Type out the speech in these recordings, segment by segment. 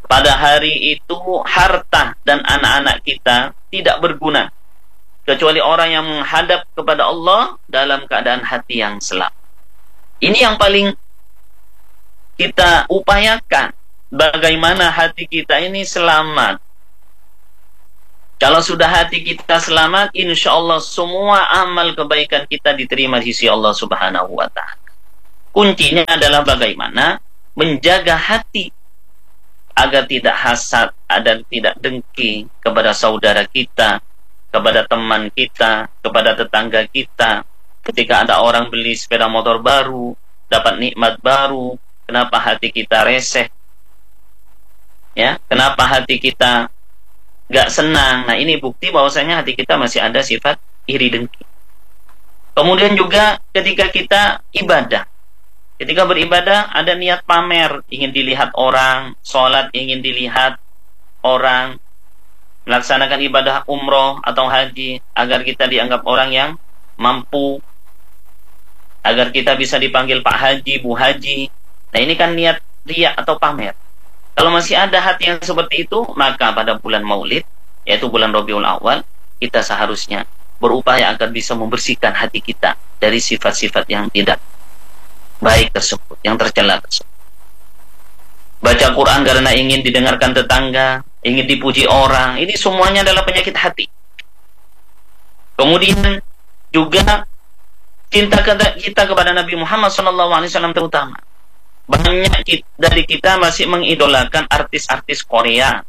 pada hari itu harta dan anak-anak kita tidak berguna kecuali orang yang menghadap kepada Allah dalam keadaan hati yang selamat. Ini yang paling kita upayakan, bagaimana hati kita ini selamat. Kalau sudah hati kita selamat, insya Allah semua amal kebaikan kita diterima di sisi Allah Subhanahu wa Ta'ala. Kuncinya adalah bagaimana menjaga hati agar tidak hasad, agar tidak dengki kepada saudara kita, kepada teman kita, kepada tetangga kita. Ketika ada orang beli sepeda motor baru, dapat nikmat baru, kenapa hati kita reseh? Ya, kenapa hati kita gak senang? Nah, ini bukti bahwasanya hati kita masih ada sifat iri dengki. Kemudian juga ketika kita ibadah, ketika beribadah ada niat pamer, ingin dilihat orang, sholat ingin dilihat orang, melaksanakan ibadah umroh atau haji agar kita dianggap orang yang mampu, agar kita bisa dipanggil Pak Haji, Bu Haji. Nah, ini kan niat riya atau pamer. Kalau masih ada hati yang seperti itu, maka pada bulan Maulid, yaitu bulan Rabiul Awal, kita seharusnya berupaya agar bisa membersihkan hati kita dari sifat-sifat yang tidak baik tersebut, yang tercela tersebut. Baca Quran karena ingin didengarkan tetangga, ingin dipuji orang, ini semuanya adalah penyakit hati. Kemudian juga cinta kita kepada Nabi Muhammad SAW terutama. Banyak dari kita masih mengidolakan artis-artis Korea,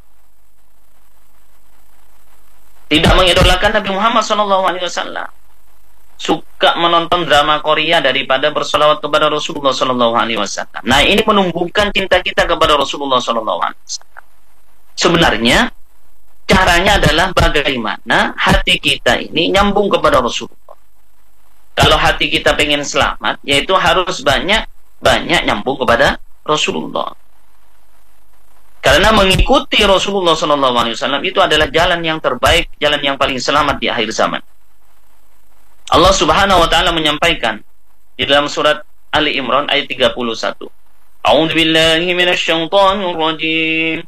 tidak mengidolakan Nabi Muhammad SAW. Suka menonton drama Korea daripada bersolawat kepada Rasulullah SAW. Nah, ini menumbuhkan cinta kita kepada Rasulullah SAW. Sebenarnya caranya adalah bagaimana hati kita ini nyambung kepada Rasulullah. Kalau hati kita pengen selamat, yaitu harus banyak nyambung kepada Rasulullah. Karena mengikuti Rasulullah SAW itu adalah jalan yang terbaik, jalan yang paling selamat di akhir zaman. Allah Subhanahu wa Ta'ala menyampaikan di dalam surat Ali Imran ayat 31. A'udzu billahi minasyaitonir rajim.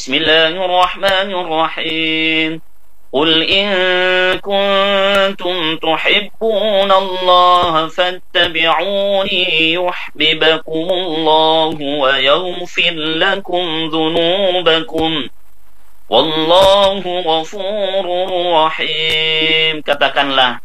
Bismillahirrahmanirrahim. Qul in kuntum tuhibbunallaha fattabi'uni yuhibbukumullahu wa yaghfir lakum dzunubakum. Wallahu ghafurur rahim. Katakanlah,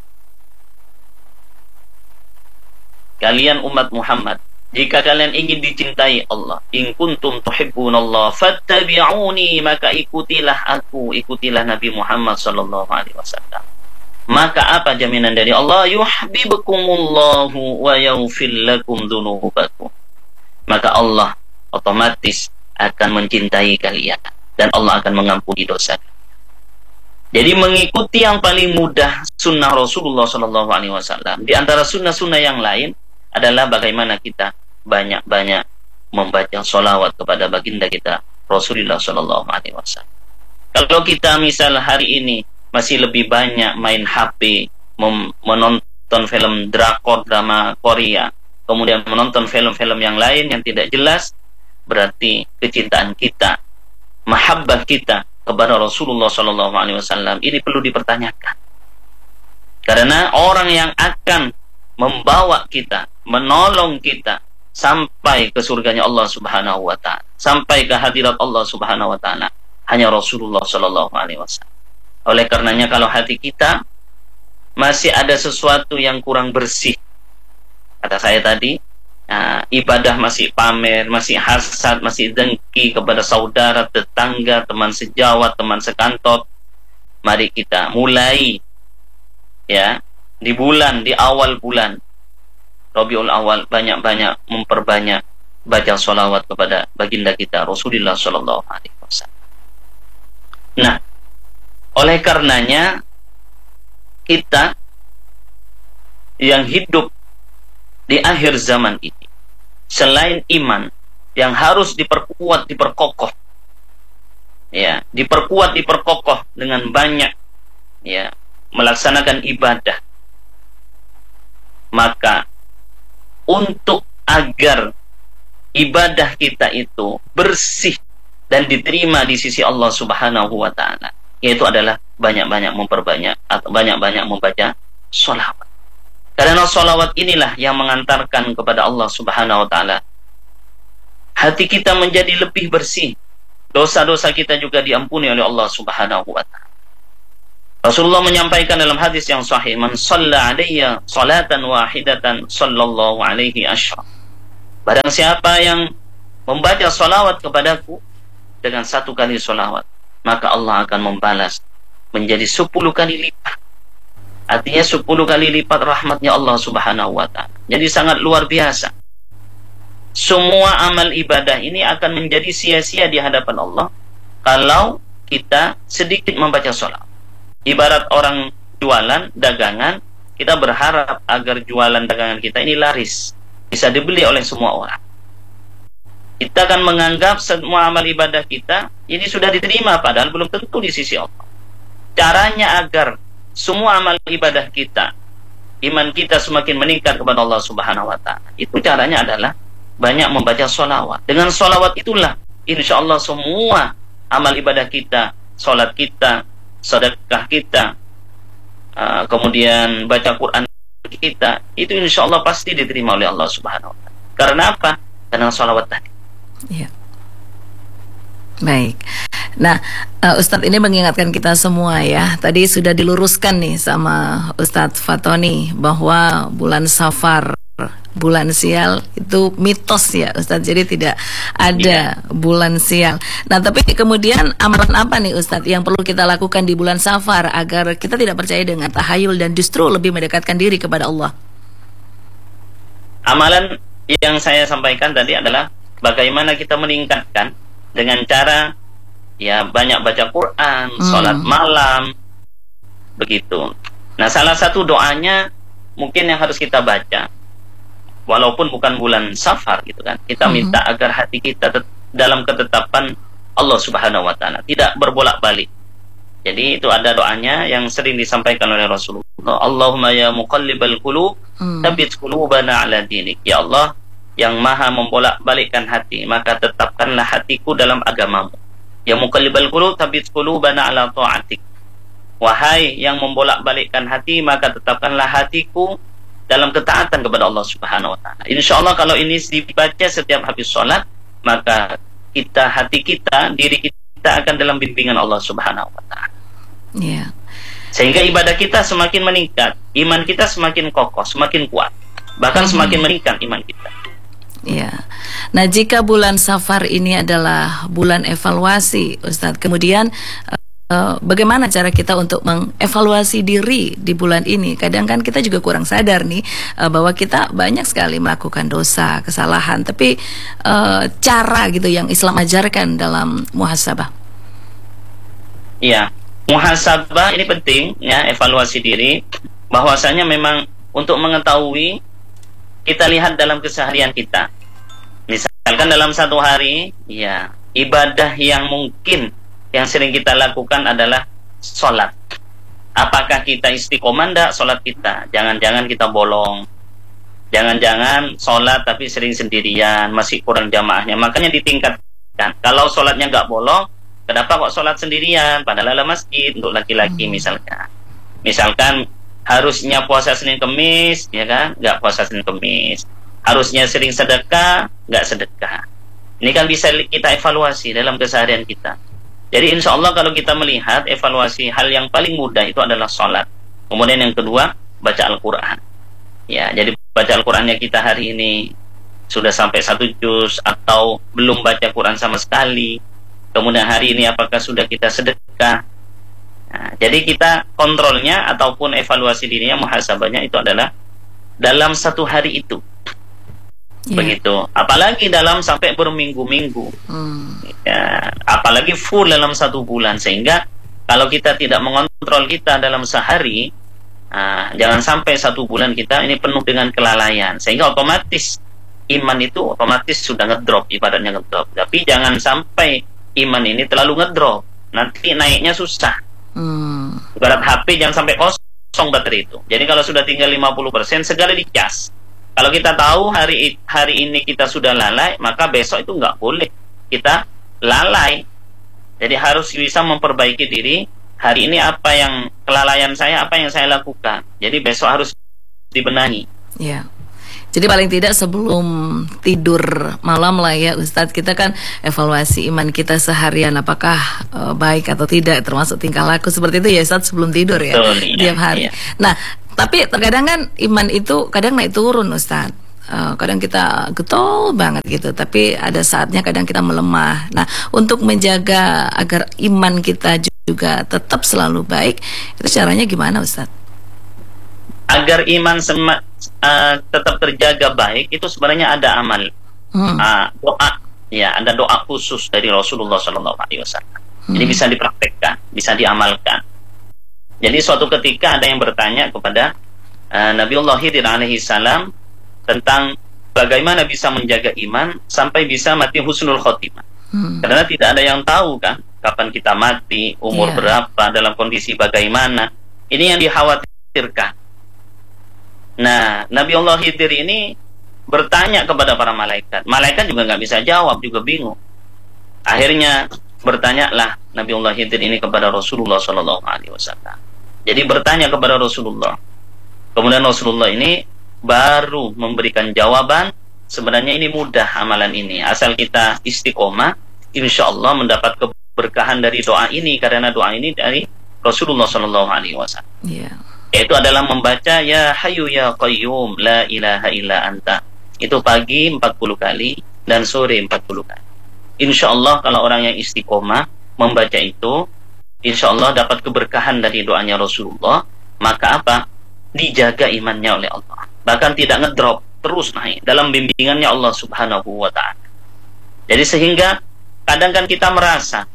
kalian umat Muhammad, jika kalian ingin dicintai Allah, in kuntum tuhibbunallah fattabi'uni, maka ikutilah aku, ikutilah Nabi Muhammad sallallahu alaihi wasallam. Maka apa jaminan dari Allah? Yuhibbukumullahu wa yaghfir lakum dzunubakum. Maka Allah otomatis akan mencintai kalian dan Allah akan mengampuni dosa. Jadi mengikuti yang paling mudah sunnah Rasulullah sallallahu alaihi wasallam. Di antara sunnah-sunnah yang lain adalah bagaimana kita banyak-banyak membaca sholawat kepada baginda kita Rasulullah SAW. Kalau kita misal hari ini masih lebih banyak main HP, menonton film drakor, drama Korea, kemudian menonton film-film yang lain yang tidak jelas, berarti kecintaan kita, mahabbah kita kepada Rasulullah SAW ini perlu dipertanyakan. Karena orang yang akan membawa kita, menolong kita sampai ke surganya Allah Subhanahu wa Ta'ala, sampai ke hadirat Allah Subhanahu wa Ta'ala, hanya Rasulullah sallallahu alaihi wasallam. Oleh karenanya kalau hati kita masih ada sesuatu yang kurang bersih, kata saya tadi, ibadah masih pamer, masih hasad, masih dengki kepada saudara, tetangga, teman sejawat, teman sekantor, mari kita mulai ya di awal bulan Rabiul Awal banyak-banyak memperbanyak baca sholawat kepada baginda kita Rasulullah sallallahu alaihi wasallam. Nah, oleh karenanya kita yang hidup di akhir zaman ini, selain iman yang harus diperkokoh dengan banyak ya melaksanakan ibadah, maka untuk agar ibadah kita itu bersih dan diterima di sisi Allah Subhanahu wa taala, yaitu adalah banyak-banyak memperbanyak atau banyak-banyak membaca sholawat. Karena sholawat inilah yang mengantarkan kepada Allah Subhanahu wa taala. Hati kita menjadi lebih bersih. Dosa-dosa kita juga diampuni oleh Allah Subhanahu wa taala. Rasulullah menyampaikan dalam hadis yang sahih, "Man shalla alayya salatan wahidatan sallallahu alaihi asyra." Barang siapa yang membaca salawat kepadaku dengan satu kali salawat, maka Allah akan membalas menjadi 10 kali lipat. Artinya 10 kali lipat rahmatnya Allah Subhanahu wa taala. Jadi sangat luar biasa. Semua amal ibadah ini akan menjadi sia-sia di hadapan Allah kalau kita sedikit membaca salawat. Ibarat orang jualan dagangan, kita berharap agar jualan dagangan kita ini laris, bisa dibeli oleh semua orang. Kita akan menganggap semua amal ibadah kita ini sudah diterima, padahal belum tentu di sisi Allah. Caranya agar semua amal ibadah kita, iman kita semakin meningkat kepada Allah Subhanahu wa taala, itu caranya adalah banyak membaca sholawat. Dengan sholawat itulah insya Allah semua amal ibadah kita, sholat kita, sedekah kita, kemudian baca Quran kita, itu insya Allah pasti diterima oleh Allah Subhanahu wa taala. Karena apa? Karena sholawat tadi. Ya. Baik. Nah, Ustadz ini mengingatkan kita semua ya. Tadi sudah diluruskan nih sama Ustadz Fatoni bahwa bulan Safar, bulan sial itu mitos ya Ustadz. Jadi tidak ada bulan sial. Nah, tapi kemudian amalan apa nih Ustadz yang perlu kita lakukan di bulan Safar agar kita tidak percaya dengan tahayul dan justru lebih mendekatkan diri kepada Allah? Amalan yang saya sampaikan tadi adalah bagaimana kita meningkatkan dengan cara ya banyak baca Quran, sholat malam, begitu. Nah, salah satu doanya mungkin yang harus kita baca, walaupun bukan bulan Safar gitu kan, kita minta agar hati kita dalam ketetapan Allah Subhanahu wa taala, tidak berbolak-balik. Jadi itu ada doanya yang sering disampaikan oleh Rasulullah, Allahumma ya muqallibal qulub, tsabbit qulubana ala dinik. Ya Allah yang maha membolak-balikkan hati, maka tetapkanlah hatiku dalam agamamu. Ya muqallibal qulub, tsabbit qulubana ala ta'atik. Wahai yang membolak-balikkan hati, maka tetapkanlah hatiku dalam ketaatan kepada Allah Subhanahu wa taala. Insyaallah kalau ini dibaca setiap habis sholat, maka kita, hati kita, diri kita akan dalam bimbingan Allah Subhanahu wa taala. Yeah. Sehingga ibadah kita semakin meningkat, iman kita semakin kokoh, semakin kuat, bahkan semakin meningkat iman kita. Ya. Nah, jika bulan Safar ini adalah bulan evaluasi, Ustadz, kemudian bagaimana cara kita untuk mengevaluasi diri di bulan ini? Kadang kan kita juga kurang sadar nih bahwa kita banyak sekali melakukan dosa, kesalahan, tapi cara gitu yang Islam ajarkan dalam muhasabah. Iya, muhasabah ini penting ya, evaluasi diri. Bahwasanya memang untuk mengetahui, kita lihat dalam keseharian kita. Misalkan dalam satu hari, ya ibadah yang mungkin yang sering kita lakukan adalah sholat. Apakah kita istiqomah enggak sholat kita? Jangan-jangan kita bolong. Jangan-jangan sholat tapi sering sendirian, masih kurang jamaahnya. Makanya ditingkatkan. Kalau sholatnya enggak bolong, kenapa kok sholat sendirian? Padahal ada masjid untuk laki-laki misalkan. Misalkan harusnya puasa Senin Kemis, ya kan? Enggak puasa Senin Kemis. Harusnya sering sedekah, enggak sedekah. Ini kan bisa kita evaluasi dalam keseharian kita. Jadi insya Allah kalau kita melihat evaluasi, hal yang paling mudah itu adalah sholat. Kemudian yang kedua, baca Al-Quran. Ya, jadi baca Al-Qurannya kita hari ini sudah sampai 1 juz atau belum baca Quran sama sekali. Kemudian hari ini apakah sudah kita sedekah. Nah, jadi kita kontrolnya ataupun evaluasi dirinya, muhasabahnya itu adalah dalam satu hari itu. Begitu. Apalagi dalam sampai berminggu-minggu. Ya, apalagi full dalam 1 bulan. Sehingga kalau kita tidak mengontrol kita dalam sehari, jangan sampai 1 bulan kita ini penuh dengan kelalaian. Sehingga otomatis iman itu otomatis sudah ngedrop, ibaratnya ngedrop. Tapi jangan sampai iman ini terlalu ngedrop, nanti naiknya susah. Ibarat HP jangan sampai kosong baterai itu. Jadi kalau sudah tinggal 50%, segala dicas. Kalau kita tahu hari ini kita sudah lalai, maka besok itu nggak boleh kita lalai. Jadi harus bisa memperbaiki diri. Hari ini apa yang kelalaian saya, apa yang saya lakukan. Jadi besok harus dibenahi. Ya. Jadi paling tidak sebelum tidur malam lah ya Ustadz, kita kan evaluasi iman kita seharian, apakah baik atau tidak, termasuk tingkah laku seperti itu ya Ustadz sebelum tidur ya. Betul, tiap hari. Iya. Nah, tapi terkadang kan iman itu kadang naik turun Ustadz. Kadang kita getol banget gitu, tapi ada saatnya kadang kita melemah. Nah, untuk menjaga agar iman kita juga tetap selalu baik, itu caranya gimana Ustadz? Agar iman tetap terjaga baik, itu sebenarnya ada amal, doa. Ya, ada doa khusus dari Rasulullah SAW. Jadi bisa dipraktekkan, bisa diamalkan. Jadi suatu ketika ada yang bertanya kepada Nabiullah Khidir alaihi salam tentang bagaimana bisa menjaga iman sampai bisa mati husnul khotimah. Karena tidak ada yang tahu kan kapan kita mati, umur berapa, dalam kondisi bagaimana. Ini yang dikhawatirkan. Nah, Nabiullah Khidir ini bertanya kepada para malaikat. Malaikat juga nggak bisa jawab, juga bingung. Akhirnya bertanyalah Nabiullah Khidir ini kepada Rasulullah SAW. Jadi bertanya kepada Rasulullah. Kemudian Rasulullah ini baru memberikan jawaban. Sebenarnya ini mudah amalan ini. Asal kita istiqomah, insya Allah mendapat keberkahan dari doa ini. Karena doa ini dari Rasulullah SAW. Yaitu adalah membaca ya Hayyu ya Qayyum la ilaha illa anta. Itu pagi 40 kali dan sore 40 kali. Insya Allah kalau orang yang istiqomah membaca itu, insya Allah dapat keberkahan dari doanya Rasulullah. Maka apa? Dijaga imannya oleh Allah. Bahkan tidak ngedrop, terus naik dalam bimbingannya Allah Subhanahu wa ta'ala. Jadi sehingga kadang kan kita merasa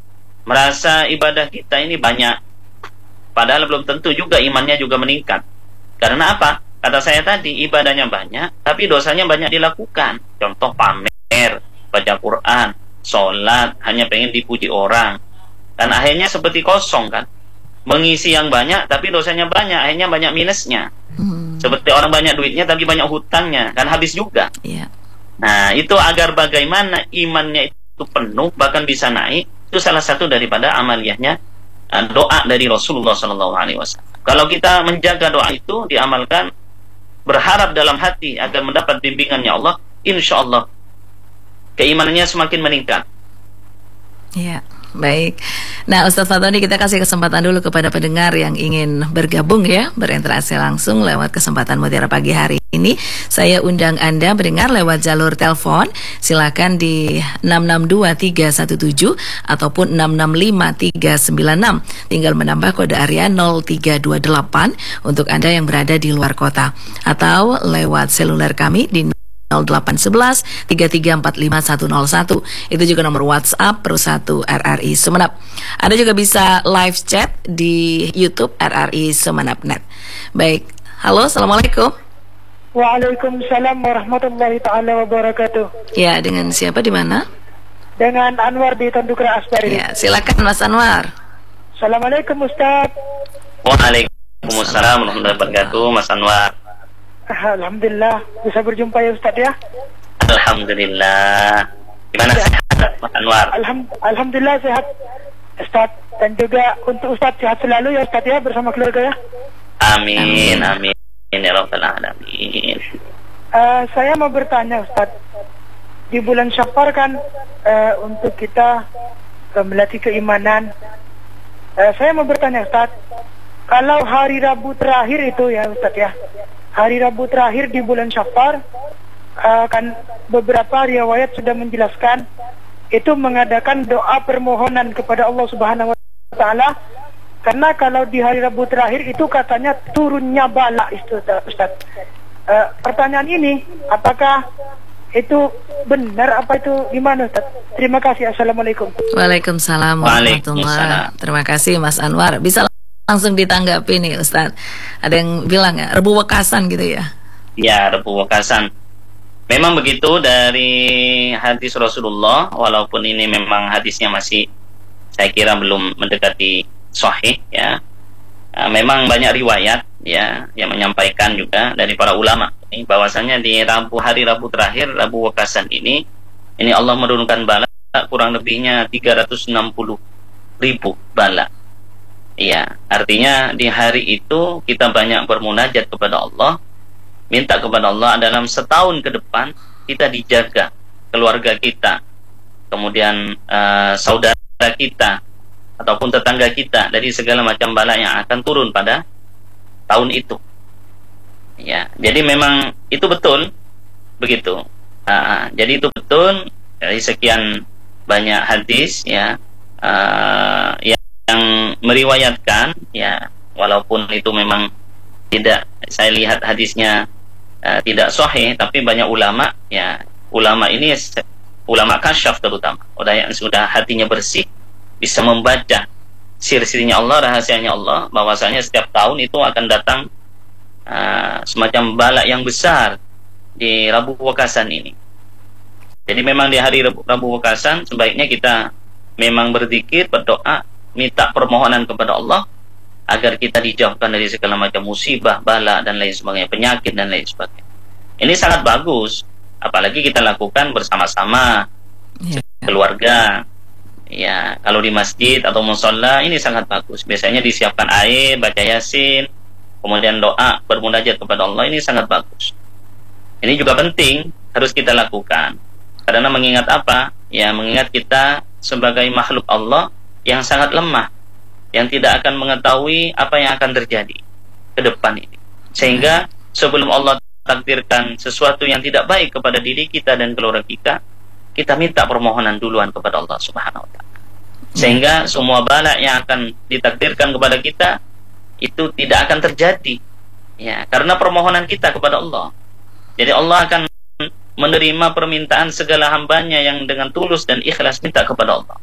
ibadah kita ini banyak, padahal belum tentu juga imannya juga meningkat. Karena apa? Kata saya tadi, ibadahnya banyak, tapi dosanya banyak dilakukan. Contoh pamer, baca Quran, sholat, hanya pengen dipuji orang. Dan akhirnya seperti kosong kan. Mengisi yang banyak, tapi dosanya banyak, akhirnya banyak minusnya. Seperti orang banyak duitnya, tapi banyak hutangnya. Kan habis juga. Nah, itu agar bagaimana imannya itu penuh, bahkan bisa naik, itu salah satu daripada amaliyahnya doa dari Rasulullah SAW. Kalau kita menjaga doa itu, diamalkan, berharap dalam hati agar mendapat bimbingannya Allah, insya Allah keimanannya semakin meningkat. Ya, baik. Nah, Ustadz Fatoni, kita kasih kesempatan dulu kepada pendengar yang ingin bergabung ya, berinteraksi langsung lewat kesempatan Mutiara Pagi hari ini. Saya undang Anda mendengar lewat jalur telepon. Silakan di 662317 ataupun 665396. Tinggal menambah kode area 0328 untuk Anda yang berada di luar kota, atau lewat seluler kami di 0811 3345 101. Itu juga nomor WhatsApp Pro1 RRI Sumeneb. Anda juga bisa live chat di YouTube RRI Sumeneb.net. Baik, halo, assalamualaikum. Waalaikumsalam warahmatullahi taala wabarakatuh. Ya, dengan siapa, di mana? Dengan Anwar di Tandukra Asbari. Ya, silakan Mas Anwar. Assalamualaikum Ustaz. Waalaikumsalam warahmatullahi wabarakatuh, Mas Anwar. Alhamdulillah bisa berjumpa ya Ustaz ya. Alhamdulillah. Gimana sehat Mas Anwar? Alhamdulillah sehat Ustaz, dan juga untuk Ustaz sehat selalu ya Ustaz ya, bersama keluarga ya. Amin, amin ya rabbal alamin. Saya mau bertanya Ustaz, di bulan Syafar kan untuk kita melatih keimanan. Saya mau bertanya Ustaz, kalau hari Rabu terakhir itu ya Ustaz ya, hari Rabu terakhir di bulan Syafar, kan beberapa riwayat sudah menjelaskan itu mengadakan doa permohonan kepada Allah Subhanahu wa taala, karena kalau di hari Rabu terakhir itu katanya turunnya bala itu Ustaz. Pertanyaan ini apakah itu benar, apa itu gimana Ustaz? Terima kasih. Assalamualaikum. Waalaikumsalam warahmatullahi. Terima kasih Mas Anwar. Bisa langsung ditanggapi nih Ustaz. Ada yang bilang ya, Rebu Wekasan gitu ya? Ya, Rebu Wekasan. Memang begitu dari hadis Rasulullah, walaupun ini memang hadisnya masih saya kira belum mendekati sahih ya. Memang banyak riwayat ya yang menyampaikan juga dari para ulama ini bahwasanya di hari Rabu terakhir, Rebu Wekasan ini Allah menurunkan bala kurang lebihnya 360.000 bala. Iya, artinya di hari itu kita banyak bermunajat kepada Allah, minta kepada Allah dalam setahun ke depan kita dijaga, keluarga kita, kemudian saudara kita ataupun tetangga kita dari segala macam bala yang akan turun pada tahun itu. Ya, jadi memang itu betul begitu. Jadi itu betul dari sekian banyak hadis ya yang meriwayatkan ya, walaupun itu memang tidak, saya lihat hadisnya tidak sahih, tapi banyak ulama ya, ulama ini ulama kasyaf terutama, orang yang sudah hatinya bersih, bisa membaca sir-sirnya Allah, rahasianya Allah, bahwasanya setiap tahun itu akan datang semacam bala yang besar di Rabu Wekasan ini. Jadi memang di hari Rabu Wekasan sebaiknya kita memang berzikir, berdoa, minta permohonan kepada Allah agar kita dijauhkan dari segala macam musibah, bala dan lain sebagainya, penyakit dan lain sebagainya. Ini sangat bagus, apalagi kita lakukan bersama-sama keluarga. Ya, kalau di masjid atau musholla ini sangat bagus. Biasanya disiapkan air, baca yasin, kemudian doa, bermunajat kepada Allah, ini sangat bagus. Ini juga penting, harus kita lakukan. Karena mengingat apa? Ya, mengingat kita sebagai makhluk Allah yang sangat lemah, yang tidak akan mengetahui apa yang akan terjadi ke depan ini. Sehingga sebelum Allah takdirkan sesuatu yang tidak baik kepada diri kita dan keluarga kita, kita minta permohonan duluan kepada Allah Subhanahu wa ta'ala. Sehingga semua bala yang akan ditakdirkan kepada kita itu tidak akan terjadi. Ya, karena permohonan kita kepada Allah. Jadi Allah akan menerima permintaan segala hambanya yang dengan tulus dan ikhlas minta kepada Allah.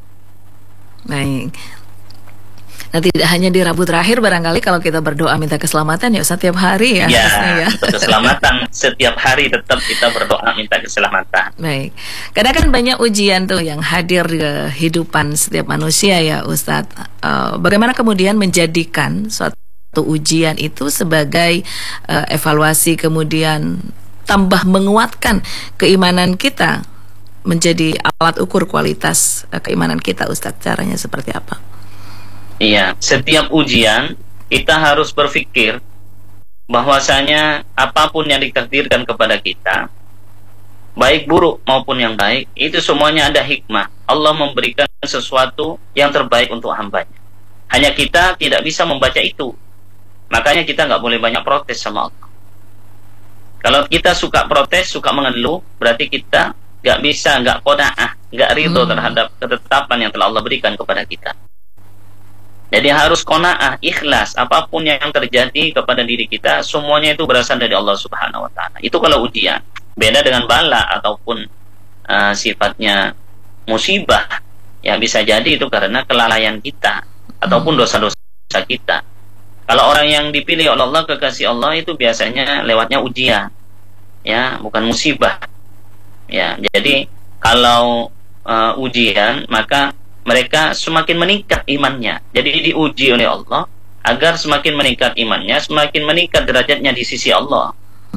Baik. Nah, tidak hanya di Rabu terakhir, barangkali kalau kita berdoa minta keselamatan ya Ustaz, tiap hari ya. Ya, keselamatan setiap hari tetap kita berdoa minta keselamatan. Baik. Kadang kan banyak ujian tuh yang hadir di kehidupan setiap manusia ya Ustaz. Bagaimana kemudian menjadikan suatu ujian itu sebagai evaluasi, kemudian tambah menguatkan keimanan kita, menjadi alat ukur kualitas keimanan kita Ustaz. Caranya seperti apa? Iya, setiap ujian kita harus berpikir bahwasanya apapun yang ditakdirkan kepada kita, baik buruk maupun yang baik, itu semuanya ada hikmah. Allah memberikan sesuatu yang terbaik untuk hambanya. Hanya kita tidak bisa membaca itu. Makanya kita nggak boleh banyak protes sama Allah. Kalau kita suka protes, suka mengeluh, berarti kita nggak bisa, nggak qanaah, nggak ridho terhadap ketetapan yang telah Allah berikan kepada kita. Jadi harus qanaah, ikhlas, apapun yang terjadi kepada diri kita, semuanya itu berasal dari Allah Subhanahu wa ta'ala. Itu kalau ujian. Beda dengan bala ataupun sifatnya musibah. Ya, bisa jadi itu karena kelalaian kita ataupun dosa-dosa kita. Kalau orang yang dipilih oleh Allah, kekasih Allah, itu biasanya lewatnya ujian. Ya, bukan musibah. Ya, jadi kalau ujian, maka mereka semakin meningkat imannya. Jadi diuji oleh Allah agar semakin meningkat imannya, semakin meningkat derajatnya di sisi Allah.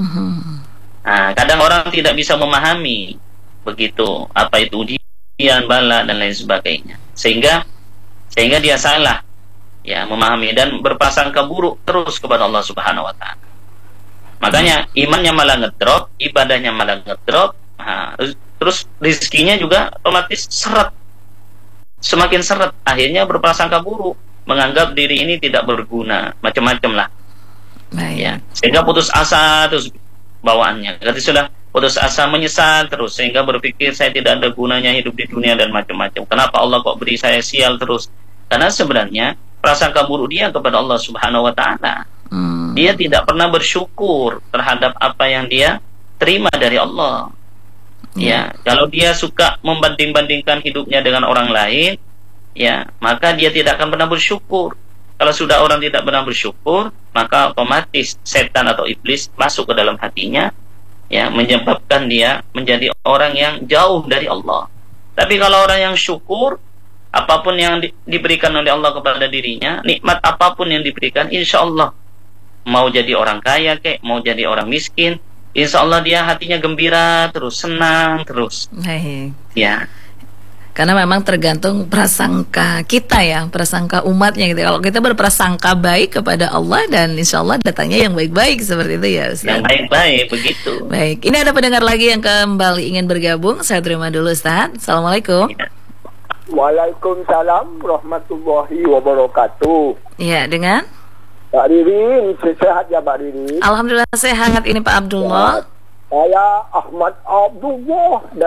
Nah, kadang orang tidak bisa memahami begitu apa itu ujian, bala dan lain sebagainya. Sehingga dia salah ya memahami dan berprasangka buruk terus kepada Allah Subhanahu wa ta'ala. Makanya imannya malah ngedrop, ibadahnya malah ngedrop. Nah, terus rezekinya juga otomatis seret. Semakin seret, akhirnya berprasangka buruk, menganggap diri ini tidak berguna, macam-macam lah. Ya, sehingga putus asa terus bawaannya. Jadi sudah putus asa, menyesal terus, sehingga berpikir saya tidak ada gunanya hidup di dunia dan macam-macam. Kenapa Allah kok beri saya sial terus? Karena sebenarnya prasangka buruk dia kepada Allah Subhanahu wa ta'ala. Dia tidak pernah bersyukur terhadap apa yang dia terima dari Allah. Ya, kalau dia suka membanding-bandingkan hidupnya dengan orang lain, ya, maka dia tidak akan pernah bersyukur. Kalau sudah orang tidak pernah bersyukur, maka otomatis setan atau iblis masuk ke dalam hatinya, ya, menyebabkan dia menjadi orang yang jauh dari Allah. Tapi kalau orang yang syukur, apapun yang diberikan oleh Allah kepada dirinya, nikmat apapun yang diberikan, insya Allah, mau jadi orang kaya kek, mau jadi orang miskin, insya Allah dia hatinya gembira terus, senang terus. Baik. Ya. Karena memang tergantung prasangka kita ya, prasangka umatnya gitu. Kalau kita berprasangka baik kepada Allah, dan insya Allah datangnya yang baik-baik seperti itu ya Ustaz. Yang baik-baik begitu. Baik, ini ada pendengar lagi yang kembali ingin bergabung. Saya terima dulu Ustaz. Assalamualaikum. Ya. Waalaikumsalam warahmatullahi wabarakatuh. Ya, dengan Pak Ririn, sehat ya Pak Ririn? Alhamdulillah sehat. Ini Pak Abdullah. Saya Ahmad Abdullah